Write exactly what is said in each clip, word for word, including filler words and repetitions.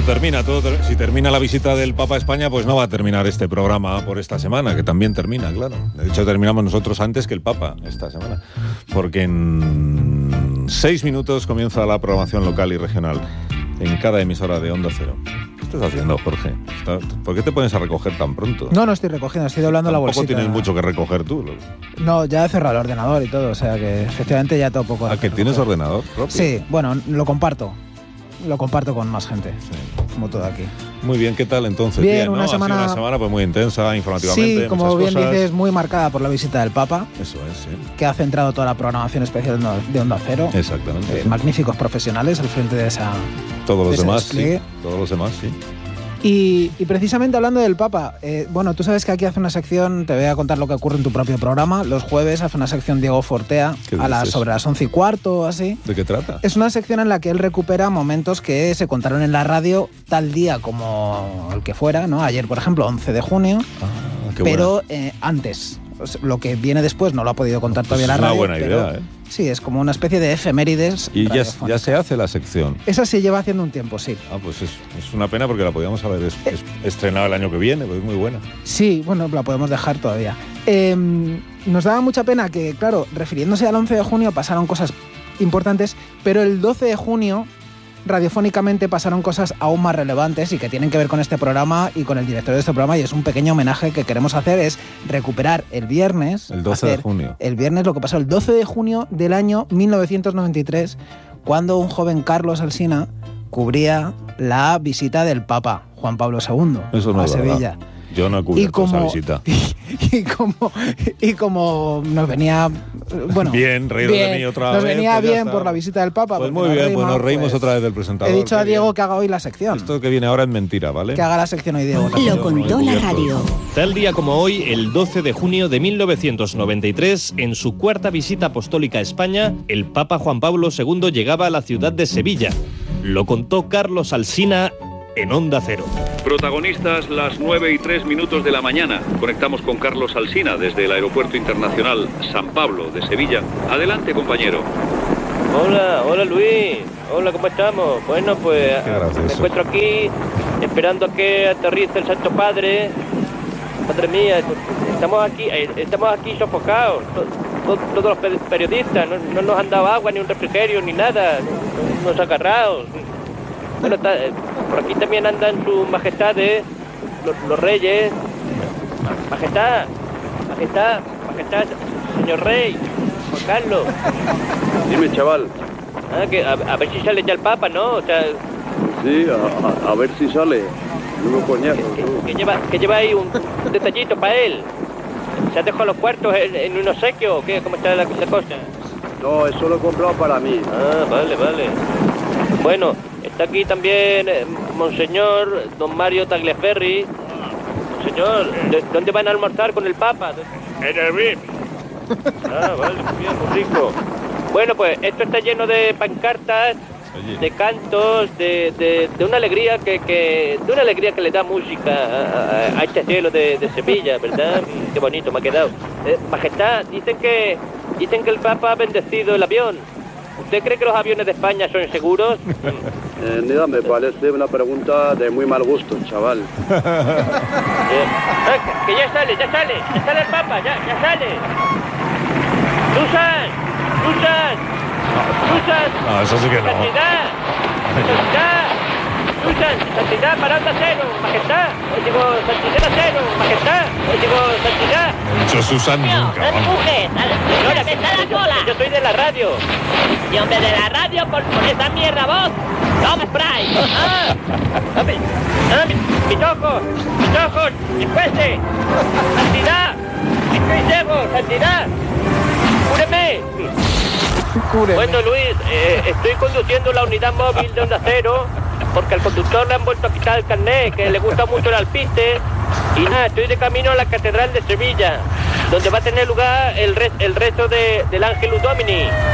termina, todo ter- si termina la visita del Papa a España, pues no va a terminar este programa por esta semana, que también termina, claro. De hecho, terminamos nosotros antes que el Papa esta semana, porque en seis minutos comienza la programación local y regional en cada emisora de Onda Cero. ¿Qué estás haciendo, Jorge? ¿Está- ¿Por qué te pones a recoger tan pronto? No, no estoy recogiendo, estoy doblando la bolsita. Tampoco tienes mucho que recoger tú. No, ya he cerrado el ordenador y todo, o sea que efectivamente ya tengo poco. ¿A que tienes ordenador propio? Sí, bueno, lo comparto. Lo comparto con más gente, Sí. como todo aquí. Muy bien, ¿qué tal entonces? Bien, Bien, ¿no? una Ha sido semana- una semana pues muy intensa, informativamente, Sí, como muchas bien cosas. dices, muy marcada por la visita del Papa, Eso es, sí. que ha centrado toda la programación especial de Onda- de Onda Cero. Exactamente. Eh, sí. magníficos profesionales al frente de esa... Todos de los ese demás, sí. despliegue. Todos los demás, sí. Y, y precisamente hablando del Papa, eh, bueno, tú sabes que aquí hace una sección, te voy a contar lo que ocurre en tu propio programa, los jueves hace una sección Diego Fortea, ¿Qué a las, dices? sobre las once y cuarto o así. ¿De qué trata? Es una sección en la que él recupera momentos que se contaron en la radio tal día como el que fuera, ¿no? Ayer, por ejemplo, once de junio, Ah, qué pero eh, antes. O sea, lo que viene después no lo ha podido contar Pues todavía es la una radio. buena pero idea, ¿eh? Sí, es como una especie de efemérides. Y ya, radiofónicas. ya se hace la sección. Esa se lleva haciendo un tiempo, sí. Ah, pues es, es una pena porque la podíamos haber es- es- estrenado el año que viene, pues es muy buena. Sí, bueno, la podemos dejar todavía. Eh, nos daba mucha pena que, claro, refiriéndose al once de junio pasaron cosas importantes, pero el doce de junio radiofónicamente pasaron cosas aún más relevantes y que tienen que ver con este programa y con el director de este programa, y es un pequeño homenaje que queremos hacer, es recuperar el viernes. El doce de hacer junio. El viernes lo que pasó el doce de junio del año mil novecientos noventa y tres, cuando un joven Carlos Alsina cubría la visita del Papa Juan Pablo segundo Eso no a es Sevilla. verdad. Yo no he cubierto esa visita. Y, y como y como nos venía bueno Bien, reíros de mí otra nos vez, venía pues ya bien está. por la visita del Papa. Pues porque muy nos bien, pues nos reímos pues, otra vez del presentador. He dicho a qué Diego bien. que haga hoy la sección. Esto que viene ahora es mentira, ¿vale? Que haga la sección hoy, Diego. también. Lo contó la radio. Tal día como hoy, el doce de junio de mil novecientos noventa y tres, en su cuarta visita apostólica a España, el Papa Juan Pablo segundo llegaba a la ciudad de Sevilla. Lo contó Carlos Alsina en Onda Cero. Protagonistas, las nueve y tres minutos de la mañana. Conectamos con Carlos Alsina desde el Aeropuerto Internacional San Pablo de Sevilla. Adelante, compañero. Hola, hola Luis. Hola, ¿cómo estamos? Bueno, pues Qué gracioso. me encuentro aquí esperando a que aterrice el Santo Padre. Madre mía, estamos aquí, eh, estamos aquí sofocados. To- to- Todos los pe- periodistas, no, no nos han dado agua, ni un refrigerio, ni nada. No- Nos agarrados. Bueno, está- eh, por aquí también andan sus majestades, los, los reyes. Ma- Majestad, majestad, majestad, señor rey, Juan Carlos. Dime, chaval. Ah, que a, a ver si sale ya el Papa, ¿no? O sea, Sí, a, a- a ver si sale. Uno coñazo. que, que lleva, que lleva ahí un, un detallito para él. ¿Se ha dejado los cuartos en, en un obsequio o qué? ¿Cómo está la, la cosa? No, eso lo he comprado para mí. Ah, vale, vale. Bueno, está aquí también eh, Monseñor Don Mario Tagliaferri. Monseñor, ¿de- ¿dónde van a almorzar con el Papa? En el V I P. Ah, vale, muy bien, muy rico. Bueno, pues esto está lleno de pancartas, Oye. de cantos, de, de, de una alegría que, que de una alegría que le da música a, a- a este cielo de, de Sevilla, ¿verdad? Qué bonito me ha quedado. Eh, Majestad, dicen que dicen que el Papa ha bendecido el avión. ¿Usted cree que los aviones de España son seguros? Eh, mira, me parece una pregunta de muy mal gusto, chaval. Eh, ah, que ya sale, ya sale, ya sale el Papa, ya, ya sale. Susan, Susan, Susan. No, eso sí que no. Santidad, santidad, Susan, santidad, para Onda Cero, majestad. Hoy digo santidad cero, majestad. Hoy digo santidad. Mucho Susan nunca, No vamos. empujes, Señora, me está la yo, cola. yo soy de la radio. Y hombre de la radio por, por esa mierda voz. Toma spray. Ah, ah, mi- ah, mi- mis ojos, mis ojos, despuese. Santidad, estoy ciego, santidad. Cúreme. Bueno, Luis, eh, estoy conduciendo la unidad móvil de Onda Cero porque al conductor le han vuelto a quitar el carnet, que le gusta mucho el alpiste. Y nada, estoy de camino a la Catedral de Sevilla, donde va a tener lugar el, re- el rezo de, del Angelus Domini.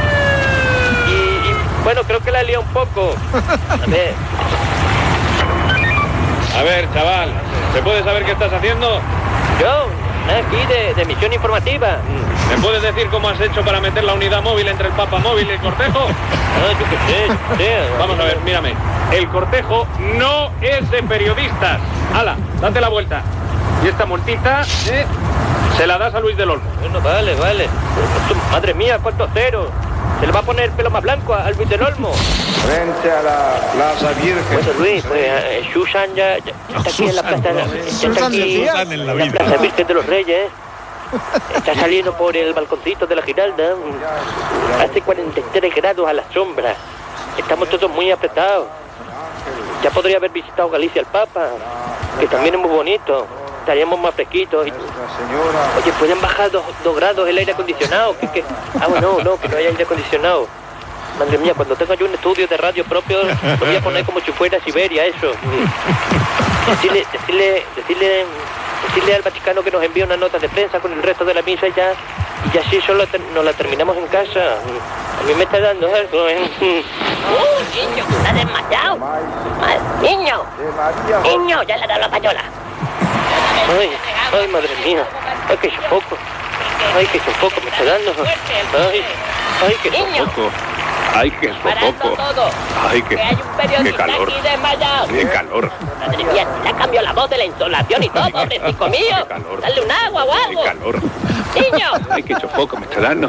Y, y, bueno, creo que la he liado un poco. A ver. A ver, chaval, ¿se puede saber qué estás haciendo? Yo, Aquí de, de misión informativa. ¿Me puedes decir cómo has hecho para meter la unidad móvil entre el Papa Móvil y el cortejo? Ah, yo qué sé, yo qué sé. Vamos a ver, mírame. El cortejo no es de periodistas. Hala, date la vuelta. Y esta multita, ¿eh? Se la das a Luis del Olmo. Bueno, vale, vale. Pero, madre mía, cuántos ceros. Se le va a poner el pelo más blanco a Luis del Olmo. Frente a la Plaza Virgen. Bueno, Luis, pues eh, Susan ya, ya está aquí en la plaza. Ya está aquí en la Plaza Virgen de los Reyes. Está saliendo por el balconcito de la Giralda. Hace cuarenta y tres grados a la sombra. Estamos todos muy apretados. Ya podría haber visitado Galicia el Papa, que también es muy bonito. Estaríamos más fresquitos. Oye, ¿pueden bajar dos, dos grados el aire acondicionado? ¿Qué, qué? Ah, bueno, no, que no hay aire acondicionado. Madre mía, cuando tenga yo un estudio de radio propio, lo voy a poner como si fuera Siberia, eso. Decirle, decirle, decirle, decirle al Vaticano que nos envíe una nota de prensa con el resto de la misa y ya, y ya así solo ter, nos la terminamos en casa. A mí me está dando algo, ¿eh? ¡Uh, niño! ¡Está desmayado! ¡Niño! ¡Niño! ¡Ya le ha dado la payola! Ay, ay, madre mía. Ay, que sofoco. Ay, que sofoco me está dando. Ay, ay, que sofoco. Ay, qué sofoco. Ay, qué, Que hay un periodista qué calor. aquí desmayado. Qué calor. Madre mía, le ha cambiado la voz de la insolación y todo, pobrecito mío. Qué calor. Dale un agua o Qué algo. calor. Niño. Ay, qué sofoco me está dando.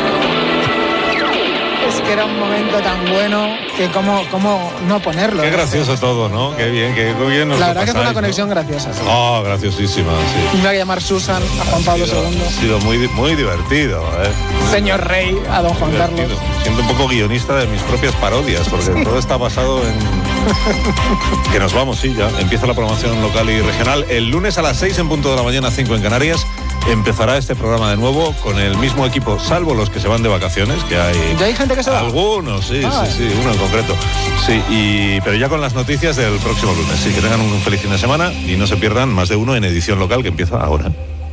Es que era un momento tan bueno que cómo, cómo no ponerlo. Qué ¿eh? gracioso todo, ¿no? Qué bien, qué bien nos La lo verdad que fue pasáis, una conexión ¿no? graciosa. Sí. Oh, graciosísima, sí. Me voy a llamar Susan a Juan Pablo Ha sido- segundo. Ha sido muy, di- muy divertido, ¿eh? Señor Rey a don Juan Divertido. Carlos. Siento un poco guionista de mis propias parodias, porque todo está basado en... Que nos vamos, sí, ya. Empieza la programación local y regional. El lunes a las seis en punto de la mañana, cinco en Canarias, empezará este programa de nuevo con el mismo equipo, salvo los que se van de vacaciones, que hay... ¿Ya hay gente que se va? Algunos, sí, Ah. sí, sí, uno en concreto. Sí, y, pero ya con las noticias del próximo lunes. Sí, que tengan un feliz fin de semana y no se pierdan más de uno en edición local que empieza ahora.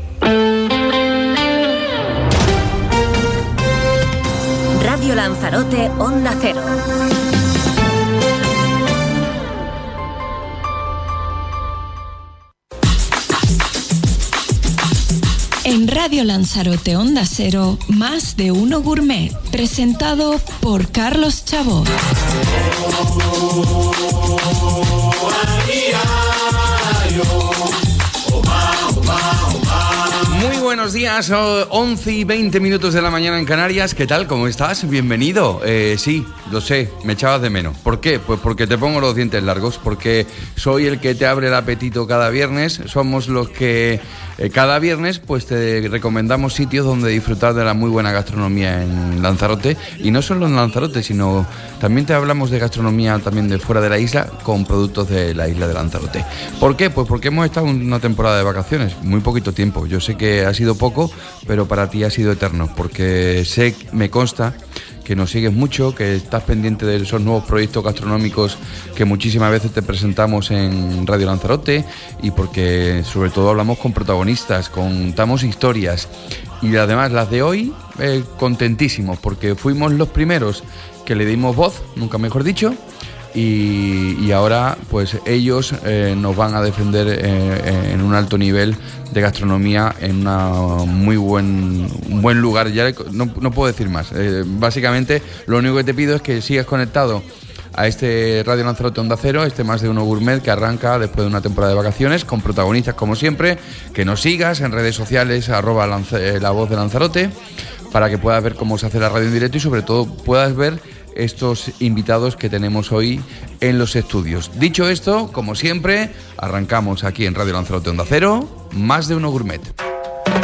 Radio Lanzarote, Onda Cero. En Radio Lanzarote, Onda Cero, Más de Uno Gourmet, presentado por Carlos Chabot. Muy buenos días, once y veinte minutos de la mañana en Canarias. ¿Qué tal? ¿Cómo estás? Bienvenido. Eh, sí, lo sé, me echabas de menos. ¿Por qué? Pues porque te pongo los dientes largos, porque soy el que te abre el apetito cada viernes. Somos los que eh, cada viernes pues te recomendamos sitios donde disfrutar de la muy buena gastronomía en Lanzarote. Y no solo en Lanzarote, sino también te hablamos de gastronomía también de fuera de la isla con productos de la isla de Lanzarote. ¿Por qué? Pues porque hemos estado en una temporada de vacaciones, muy poquito tiempo. Yo sé que ha sido poco, pero para ti ha sido eterno, porque sé, me consta que nos sigues mucho, que estás pendiente de esos nuevos proyectos gastronómicos que muchísimas veces te presentamos en Radio Lanzarote, y porque sobre todo hablamos con protagonistas, contamos historias, y además las de hoy, eh, contentísimos, porque fuimos los primeros que le dimos voz, nunca mejor dicho, y, y ahora pues ellos eh, nos van a defender eh, en un alto nivel de gastronomía en una muy buen un buen lugar. Ya no, no puedo decir más. Eh, básicamente lo único que te pido es que sigas conectado a este Radio Lanzarote Onda Cero, este Más de Uno Gourmet que arranca después de una temporada de vacaciones con protagonistas como siempre, que nos sigas en redes sociales arroba lanza, eh, La Voz de Lanzarote, para que puedas ver cómo se hace la radio en directo y sobre todo puedas ver estos invitados que tenemos hoy en los estudios. Dicho esto, como siempre, arrancamos aquí en Radio Lanzarote Onda Cero, Más de Uno Gourmet.